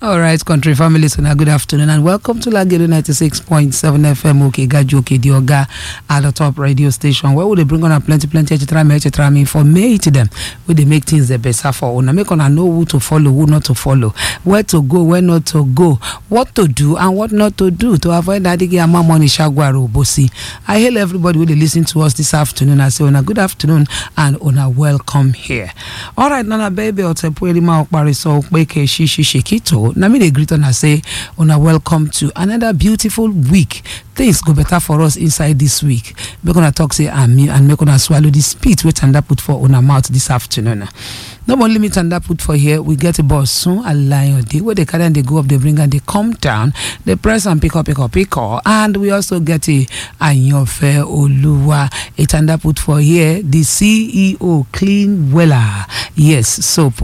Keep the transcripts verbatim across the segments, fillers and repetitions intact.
All right, country families, and a good afternoon, and welcome to Lagelu ninety-six point seven F M, okay, Gaju, okay, Dioga, at the top radio station, where would they bring on a plenty, plenty, etc., etc., information to them, where they make things the better for una, make una know who to follow, who not to follow, where to go, where not to go, what to do, and what not to do to avoid that again, money shagwaru bossy. I hail everybody who they listen to us this afternoon. I say, una good afternoon, and una welcome here. All right, Nana baby, or Tepuelima Okbariso, Weke Shishi Shikito. Now me they greet and I say, una welcome to another beautiful week. Things go better for us inside this week. We're gonna talk say and me and we're gonna swallow the spit which and that put for on our mouth this afternoon. No more limit and that put for here. We get a bus soon a lion day where they carry and they go up, they bring and they come down, they press and pick up, pick up, pick up, and we also get a Anyofe Oluwa. It and that put for here the C E O Clean Weller. Yes, soap.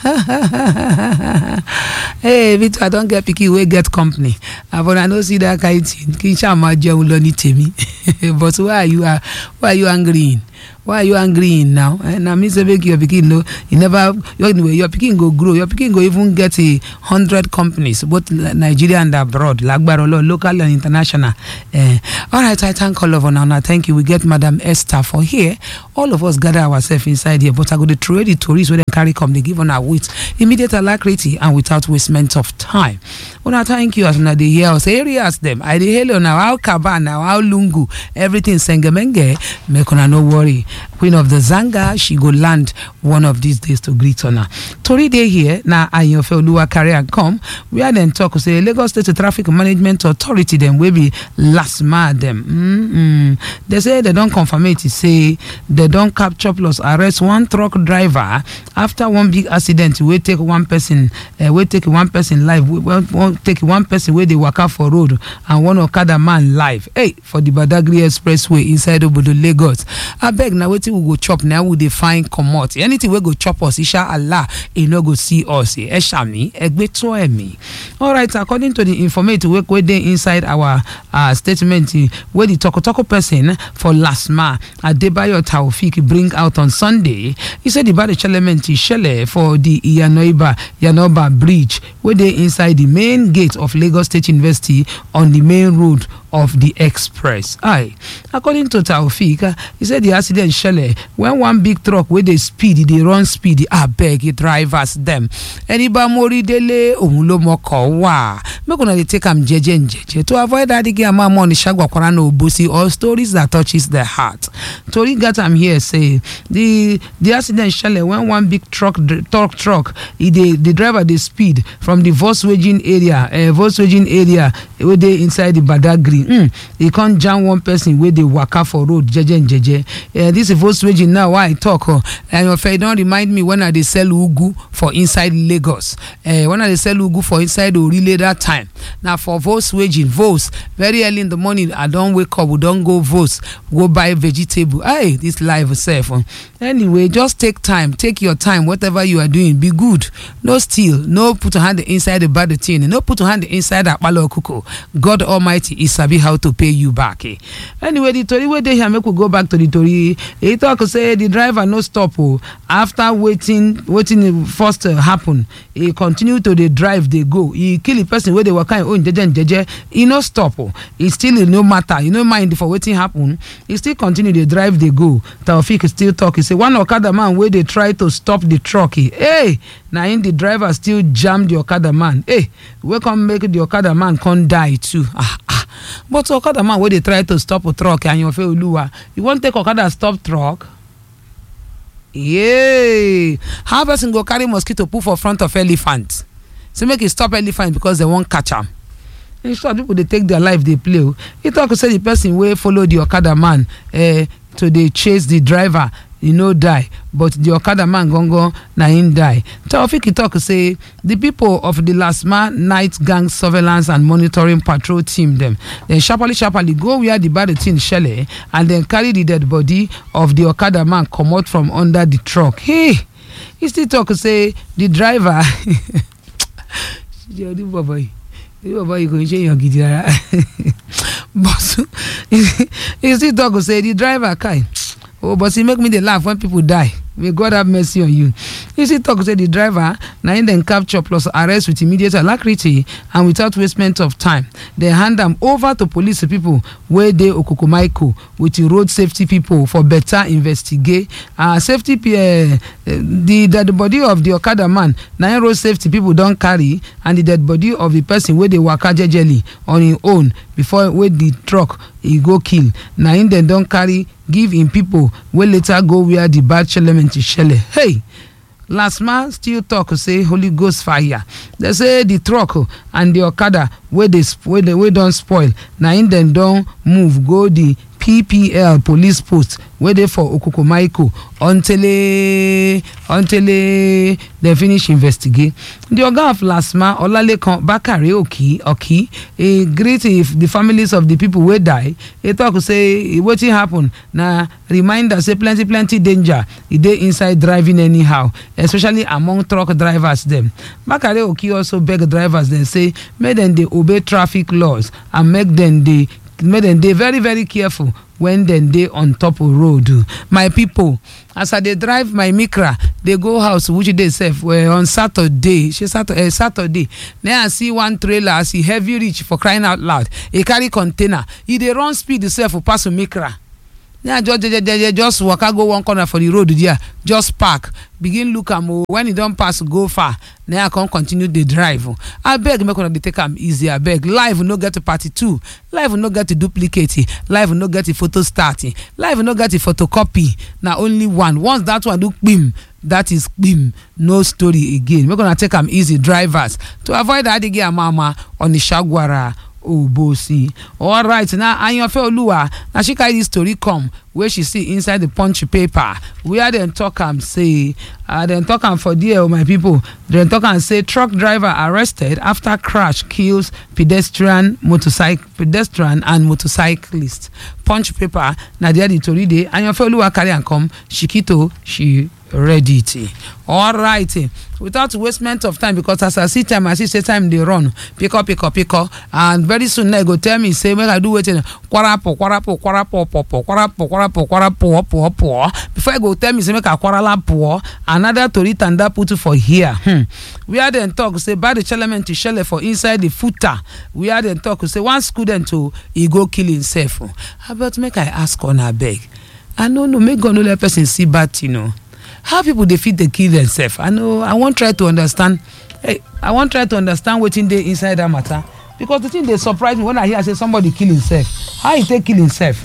Hey, Victor, I don't get picky. We get company. I want to know see that kind of thing. Kinsha maja uloni temi. But why are you? Uh, why are you angry? Why are you angry now? And I mean, say make your pikin no, you never. Anyway, your pikin go grow. Your pikin go even get a hundred companies, both Nigeria and abroad, Lagbarolo, local and international. Uh, all right, I thank all of you now. Thank you. We get Madam Esther for here. All of us gather ourselves inside here, but I go to trade the tourists where they carry come. They give on our with immediate alacrity and without wastement of time. Well, thank you as now they hear us areas them. I dey hail now how Kaban now how Lungu everything sengemenge. Make una no worry. Queen of the Zanga, she go land one of these days to greet on her. Tori day here, now Anyofe Oluwa carry and come. We are then talk, say Lagos State Traffic Management Authority, them will be last mad them. Mm-hmm. They say they don't confirm it, say they don't capture plus arrest one truck driver after one big accident. We take one person, uh, we take one person live, we won't take one person where they walk out for road and one Okada man live. Hey, for the Badagry Expressway inside Obodo Lagos. I beg now wetin we go chop now we dey find comot anything we go chop us inshallah e no go see us e shami egbeto emi. All right, according to the information we wey dey inside our uh, statement where the tokotoko person for Lasma Adebayo Taofik bring out on Sunday, he said the bad element shele for the Yanoiba Yanoba bridge where they inside the main gate of Lagos State University on the main road of the express. Aye. According to Taufik, he said the accident shele when one big truck with the speed, they run speed, I beg it drivers them. Anyba mori dele umulo moko wa. Make una dey take am jeje jeje to avoid that again ma money shagwa kwarano obosi or stories that touches the heart. Tori got am here say the the accident shele when one big truck truck truck the the driver the speed from the Volkswagen area, uh, Volkswagen area where they inside the Badagry. Mm, they can't jam one person where they walk out for road jeje and jeje. Uh, this is Volkswagen now. Why I talk? Uh, and if I don't remind me when I they sell ugu for inside Lagos. Uh, when I they sell ugu for inside Orile that time. Now for Volkswagen, Vos very early in the morning. I don't wake up. We don't go Vos. Go buy vegetable. Hey, this live self. Uh. Anyway, just take time. Take your time. Whatever you are doing, be good. No steal. No put a hand inside the bad thing. No put a hand inside that palo kuko. God Almighty is sabi how to pay you back. Eh? Anyway, the Tori where they here make we go back to the Tori. He talk say the driver no stop. Oh, after waiting, waiting first uh, happen, he continue to the drive. They go. He kill the person where they were kind. Oh, jeje jeje. He no stop. Oh, he still no matter. He no mind for waiting happen. He still continue the drive. They go. Taufik still talk. He say one Okada man where they try to stop the truck. He, hey, now in the driver still jam the Okada man. Hey, we come make the Okada man come die too. Ah ah. But Okada man where they try to stop a truck and you feel Oluwa, you won't take Okada stop truck. Yeah, how person go carry mosquito put for front of elephant? So make it stop elephant because they won't catch them. In short, people they take their life they play. He talk to say the person where follow the Okada man uh, to they chase the driver. You know die, but the Okada man gongo na him die. Taufik talk say the people of the Lasma night gang surveillance and monitoring patrol team them then sharply sharply go where the bad thing shele and then carry the dead body of the Okada man come out from under the truck. Hey, he still talk say the driver. But he still talk say the driver kind. Oh, but he make me they laugh when people die. May God have mercy on you. You see, talk say the driver, now in then capture plus arrest with immediate alacrity and without wastement of time. They hand them over to police people where they Okukumaiko with the road safety people for better investigate. Uh, safety, uh, the dead body of the Okada man, nine road safety people don't carry, and the dead body of the person where they waka jejely on his own before where the truck he go kill. Now in then don't carry, give him people wey later go where the bad element is shele. Hey, last man still talk say Holy Ghost fire. They say the truck and the Okada where they where they wey don spoil. Now in then don't move go the P P L police post where they for Okukumaiko until eh, until eh, they finish investigate. The Oga of Lasma Olalekan Bakare Oki Oki a greet if the families of the people where die. He talk say what happen now. Reminder say plenty plenty danger. E dey inside driving anyhow, especially among truck drivers them. Bakare Oki also beg drivers then say make them they obey traffic laws and make them they make them they very very careful when then they on top of road. My people, as I they drive my Micra, they go house which they say well, on Saturday. She Saturday, uh, Saturday. Then I see one trailer, I see heavy reach for crying out loud. A carry container. He they run speed itself for pass Micra. Yeah, just, just, just walk go one corner for the road there. Just park. Begin look am when you don't pass, go far. Now I can continue the drive. I beg make una dey take am easy. I beg. Live no get to party two. Live no get to duplicate. Live no get to photo starting. Live no get to photocopy. Now only one. Once that one do bim, that is bim. No story again. We're gonna take am easy, drivers, to avoid adige mama on the Shagwara. Oh, bossy. All right, now Ayanfe Oluwa. Now she carry this story come where she see inside the punch paper. We are then talk and say, uh, then talk and for dear my people. Then talk and say truck driver arrested after crash kills pedestrian, motorcycle, pedestrian and motorcyclist. Punch paper. Now there the story day. Ayanfe Oluwa carry and come. Shikito she ready it. All right. Without wastement of time, because as I see time, I see say time they run. Pick up, pick up, pick up. And very soon they go tell me, say, when I do it, kwarapo, kwarapo, kwarapo, kwarapo, kwarapo, kwarapo, kwarapo, kwarapo, kwarapo. Before I go tell me, say, make a kwarala po. Another tori tanda put for here. Hmm. We are then talk, say, bad the element to shell for inside the footer. We are then talk, say, one student to he go kill himself. How about make I ask on her beg? I know, no, make God no let person see bad, you know. How people they fit they kill themselves? I know. I won't try to understand. Hey, I won't try to understand what's in there inside that matter, because the thing they surprise me when I hear I say somebody kill himself. How he take kill himself?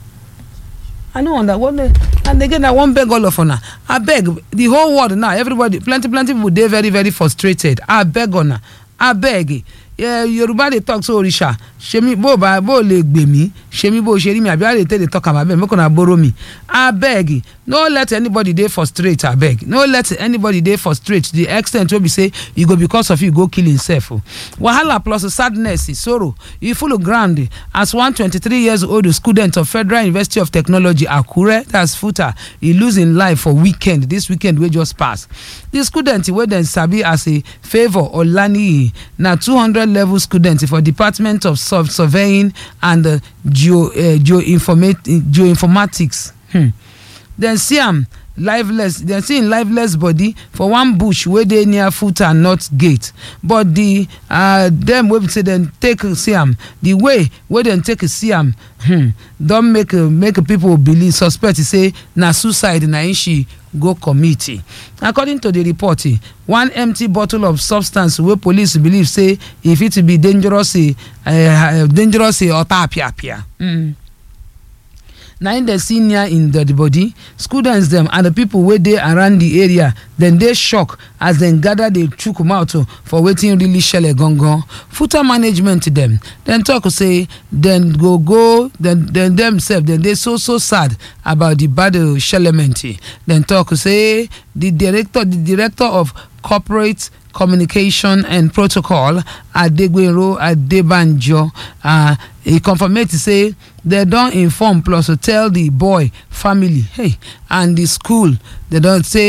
I know on that one. And again, I won't beg all of honor. I beg the whole world now. Everybody, plenty, plenty people. They very, very frustrated. I beg honor. I beg. Yeah, Yoruba they talk so Orisha. Shemi bo ba bo le gbe mi. Shemi bo sheri mi abi I dey tell they talk about me. Make una borrow me. I beg. No let anybody dey frustrate. I beg. No let anybody dey frustrate. The extent wey be say you go because of you go kill himself. Wahala plus sadness, sorrow. You full of ground as one twenty-three years old student of Federal University of Technology Akure, that's Futa. He losing life for weekend. This weekend we just passed. The student wey then sabi as a favor Olani na two hundred level student for Department of Soft Surveying and uh, Geo uh, Geoinformatics. Hmm. Then see am lifeless. Then see him lifeless body for one bush where they near Futa North Gate. But the uh them wey say then take see am the way where then take see am hmm, don't make uh, make people believe suspect say na suicide na she go committee. According to the report, one empty bottle of substance where police believe say if it be dangerous, uh, dangerous or tapia. Mm. Now in the senior in the body, students them and the people where they around the area, then they shock as then gather they chook them out for waiting really shell a gongo. Futa management to them, then talk say, then go go, then then themselves, then they so so sad about the bad shellement. Then talk say the director, the director of corporate communication and protocol Adegwero Adebanjo, uh, he confirmed to say they don't inform plus to tell the boy family, hey, and the school they don't say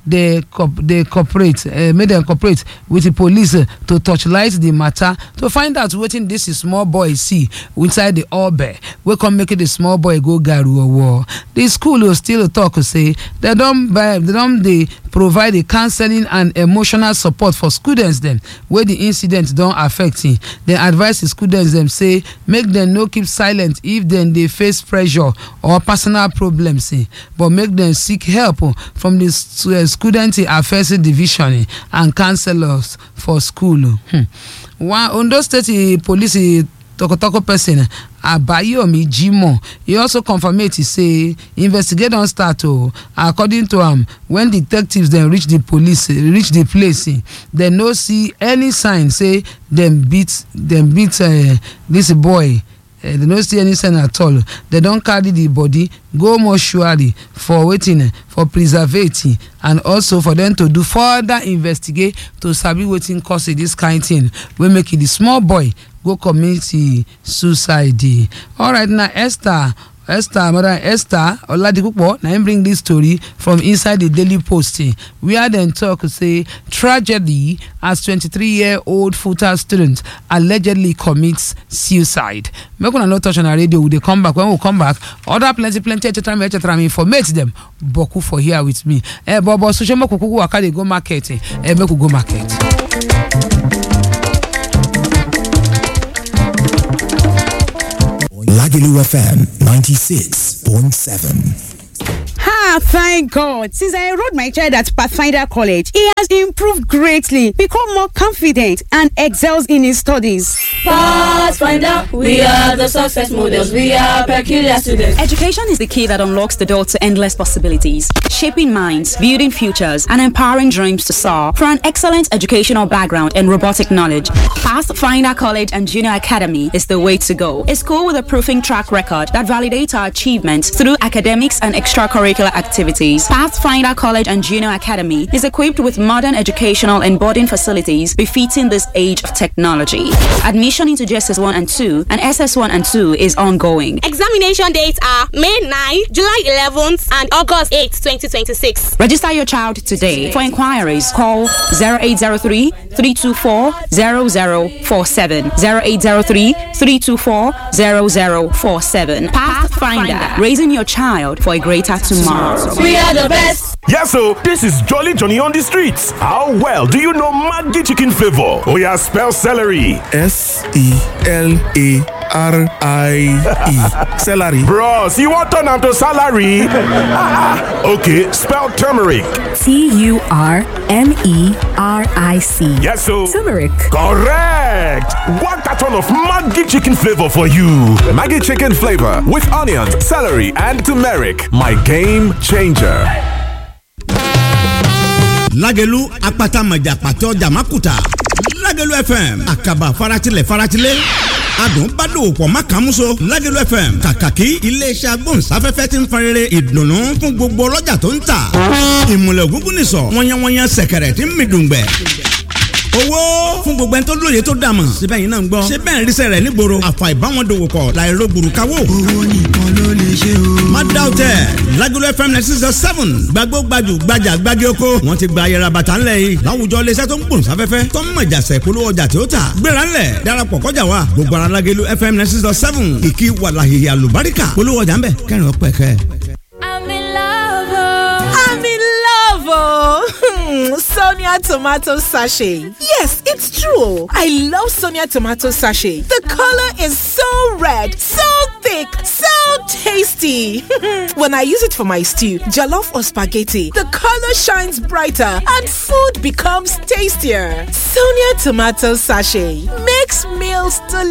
they co- they cooperate, uh, make them cooperate with the police uh, to torchlight the matter to find out wetin this small boy see inside the obe wey come make the small boy go garu war. The school will still talk say they don buy, they don dey provide a counseling and emotional support for students dem wey the incident don affect. Dem advise the students dem say make dem no keep silent if dem dey face pressure or personal problems, but make dem seek help from the student affairs division and counselors for school. Hmm. One Ondo State police tokotoko person Abayomi Jimo, he also confirmed it say investigate don start. Oh, according to him, when detectives then reach the police reach the place, they no see any sign say them beat them beat uh, this boy. Uh, they don't see any sign at all. They don't carry the body go mortuary for waiting for preservating and also for them to do further investigate to sabi wetin cause this kind thing wey make it the small boy go commit suicide. All right, now Esther Esther, Mother Esther Oladipupo, now bring this story from inside the Daily Post, where then talk say tragedy as twenty-three-year-old full-time student allegedly commits suicide. Make una no touch on our radio. We dey come back. When we come back, other plenty, plenty, et cetera, et cetera. Informate them. Boku for here with me. Eh, Bobo, so shemo kuku waka dey go market. Eh, make we go market. Lagelu F M ninety-six point seven. Ah, thank God. Since I enrolled my child at Pathfinder College, he has improved greatly, become more confident, and excels in his studies. Pathfinder, we are the success models. We are peculiar students. Education is the key that unlocks the door to endless possibilities, shaping minds, building futures, and empowering dreams to soar. For an excellent educational background and robotic knowledge, Pathfinder College and Junior Academy is the way to go. A school with a proving track record that validates our achievements through academics and extracurricular activities. Pathfinder College and Junior Academy is equipped with modern educational and boarding facilities befitting this age of technology. Admission into J S S one and two and S S one and two is ongoing. Examination dates are May ninth, July eleventh, and August eighth, twenty twenty-six. Register your child today. For inquiries, call zero eight zero three, three two four, zero zero four seven, zero eight zero three, three two four, zero zero four seven. Pathfinder, raising your child for a greater tomorrow. We are the best. Yes, so this is Jolly Johnny on the streets. How well do you know Maggi chicken flavor? Oh yeah, spell celery. S E L A R I E. Celery. Bros, you want turn am to salary? Okay, spell turmeric. T U R M E R I C. Yes, so turmeric. Correct. One carton of Maggi chicken flavor for you. Maggi chicken flavor with onions, celery, and turmeric. My game changer. Lagelu apata maja pato jamakuta. Lagelu F M akaba faratile faratile. Adùn bá dòwò pọ̀ má kàn mú so. Lagelu F M kàkàkí iléeṣẹ́ agbóhùnsáfẹ́fẹ́ tí ń farere ìdùnnú fún gbogbo ọlọ́jà tó ń tà. Ìmùlẹ̀ ògúngún nìsọ̀ wọ́nyánwọ́nyán sẹ̀kẹ̀rẹ̀ tí ń mi dùngbẹ̀. Owó fún gbogbo ẹni tó lóye tó dàmọ̀. Síbẹ̀ yìí náà ń gbọ́. Ṣé bẹ́ẹ̀ ríṣẹ́ rẹ̀ nígboro? Àfà ìbáwọn dòwò pọ̀ láìro gbùrùkáwò. Owó nìkan ló lè ṣe o. Má dá o tẹ̀. Lagelu F M ninety six point seven gbàgbó gbajù gbajà gbági oko. Wọ́n ti gba ayẹra bàtà ńlẹ̀ yìí. Láwùjọ iléeṣẹ́ tó ń gbòòn sáfẹ́fẹ́ tó ń mọ̀ jàsẹ̀ polówó ọjà tí ó tà. Gbéra ńlẹ̀ darapọ̀ kọjá wa. Gbogbo ara Lagelu F M ninety six point seven kìkì wàlàhìhì àlùbáríkà. Polówó ọjà ńbẹ kẹrin ọpẹ kẹ. I'm in love. Oh. I'm in love. Oh. Sonia tomato sachet. Yes, it's true. I love Sonia tomato sachet. The color is so red, so thick, so tasty. When I use it for my stew, jollof or spaghetti, the color shines brighter and food becomes tastier. Sonia tomato sachet makes meals delicious.